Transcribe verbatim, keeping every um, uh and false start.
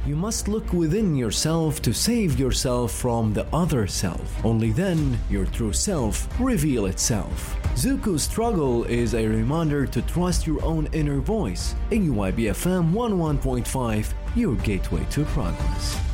You must look within yourself to save yourself from the other self. Only then your true self reveal itself. Zuko's struggle is a reminder to trust your own inner voice. A U I B F M one oh one point five, your gateway to progress.